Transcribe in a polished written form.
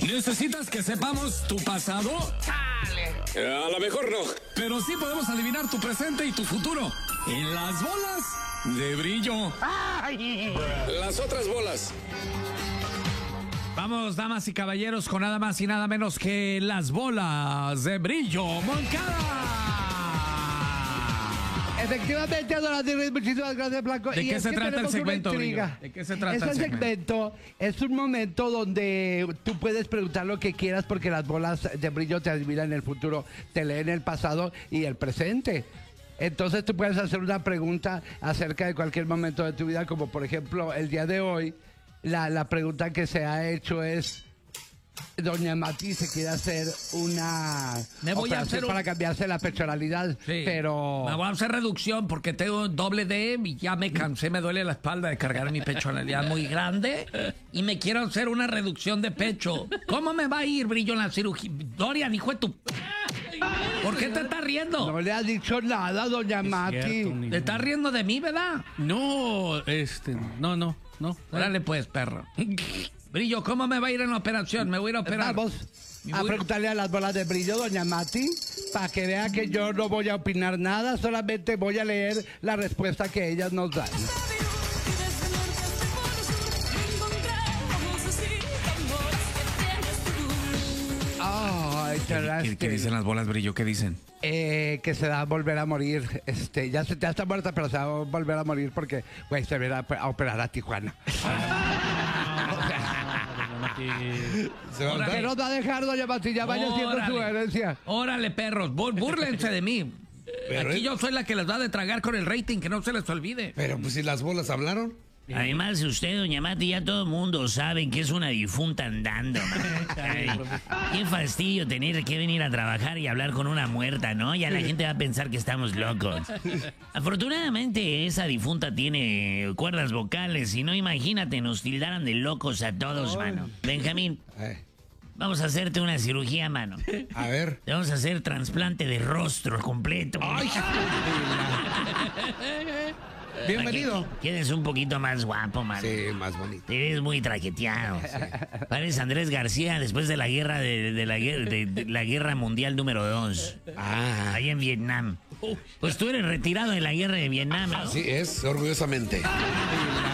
¿Necesitas que sepamos tu pasado? A lo mejor no. Pero sí podemos adivinar tu presente y tu futuro en las bolas de brillo. Las otras bolas. Vamos, damas y caballeros, con nada más y nada menos que las bolas de brillo Moncada. Efectivamente, Donatien, muchísimas gracias, Blanco. ¿De qué se trata el segmento, Brillo? ¿De qué se trata el segmento? Es un momento donde tú puedes preguntar lo que quieras porque las bolas de brillo te adivinan el futuro, te leen el pasado y el presente. Entonces tú puedes hacer una pregunta acerca de cualquier momento de tu vida, como por ejemplo el día de hoy. La pregunta que se ha hecho es: Doña Mati se quiere hacer una operación para cambiarse la personalidad, sí, pero... Me voy a hacer reducción porque tengo doble D y ya me cansé, me duele la espalda de cargar mi personalidad muy grande y me quiero hacer una reducción de pecho. ¿Cómo me va a ir, Brillo, en la cirugía? Dorian, hijo de tu... ¿Por qué te estás riendo? No le has dicho nada, Doña Mati. ¿Te estás riendo de mí, verdad? No, no. Órale pues, perro. Brillo, ¿cómo me va a ir en la operación? Me voy a ir a operar. Vamos a preguntarle a las bolas de brillo, Doña Mati, para que vea que yo no voy a opinar nada, solamente voy a leer la respuesta que ellas nos dan. ¿Qué dicen las bolas, Brillo? ¿Qué dicen? Que se va a volver a morir. Ya está muerta, pero se va a volver a morir porque se va a operar a Tijuana. ¿Qué nos va a dejar, Doña Mati? Ya vaya haciendo su herencia. Órale, perros, búrlense de mí. Pero aquí yo soy la que les va a tragar con el rating, que no se les olvide. Pero pues si las bolas hablaron. Además, usted, Doña Mati, ya todo el mundo sabe que es una difunta andando. Ay, qué fastidio tener que venir a trabajar y hablar con una muerta, ¿no? Ya la gente va a pensar que estamos locos. Afortunadamente, esa difunta tiene cuerdas vocales, si no, imagínate, nos tildaran de locos a todos, mano. Benjamín, vamos a hacerte una cirugía, mano. A ver. Te vamos a hacer trasplante de rostro completo. ¡Ay! Bienvenido. Quedes un poquito más guapo, man. Sí, más bonito. Te ves muy traqueteado. Sí. Pareces Andrés García después de la guerra de la guerra mundial número 2. Ahí en Vietnam. Pues tú eres retirado de la guerra de Vietnam, ¿no? Así es, orgullosamente.